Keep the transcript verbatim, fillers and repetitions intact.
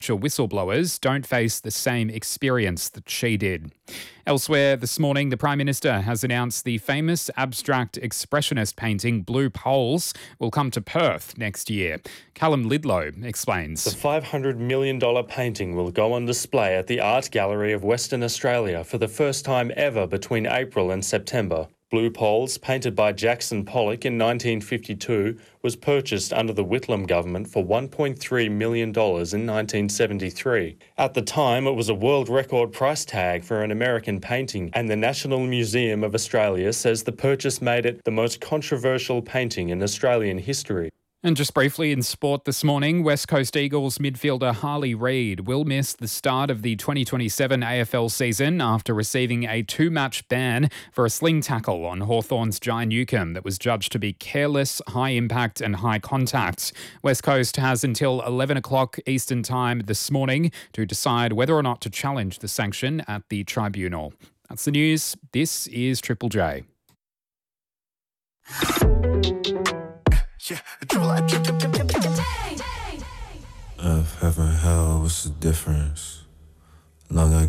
whistleblowers don't face the same experience that she did. Elsewhere this morning, the Prime Minister has announced the famous abstract expressionist painting Blue Poles will come to Perth next year. Callum Lidlow explains. The five hundred million dollars painting will go on display at the Art Gallery of Western Australia for the first time ever between April and September. Blue Poles, painted by Jackson Pollock in nineteen fifty-two, was purchased under the Whitlam government for one point three million dollars in nineteen seventy-three. At the time, it was a world record price tag for an American painting, and the National Museum of Australia says the purchase made it the most controversial painting in Australian history. And just briefly in sport this morning, West Coast Eagles midfielder Harley Reid will miss the start of the twenty twenty-seven A F L season after receiving a two-match ban for a sling tackle on Hawthorn's Jai Newcombe that was judged to be careless, high impact and high contact. West Coast has until eleven o'clock Eastern Time this morning to decide whether or not to challenge the sanction at the tribunal. That's the news. This is Triple J. Yeah, Earth, heaven, hell, what's the difference? Long I